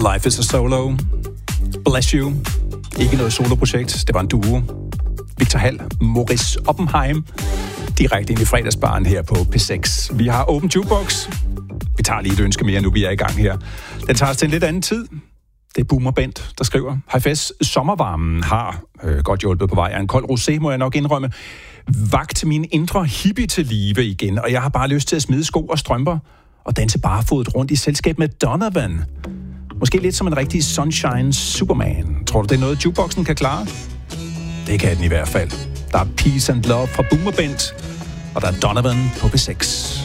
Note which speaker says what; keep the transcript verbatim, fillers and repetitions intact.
Speaker 1: Life is a Solo. Bless You. Ikke noget soloprojekt, det var en duo. Victor Hall, Maurice Oppenheim. Direkte ind i fredagsbaren her på P seks. Vi har Open Jukebox. Vi tager lige et ønske mere, nu vi er i gang her. Den tager os til en lidt anden tid. Det er Boomer Bent, der skriver: Hej Fes, sommervarmen har øh, godt hjulpet på vej. En kold rosé, må jeg nok indrømme. Vagt min indre hippie til live igen, og jeg har bare lyst til at smide sko og strømper og danse barefodet rundt i selskab med Donovan. Måske lidt som en rigtig Sunshine Superman. Tror du, det er noget, jukeboxen kan klare? Det kan den i hvert fald. Der er Peace and Love fra Boomer Bent, og der er Donovan på P seks.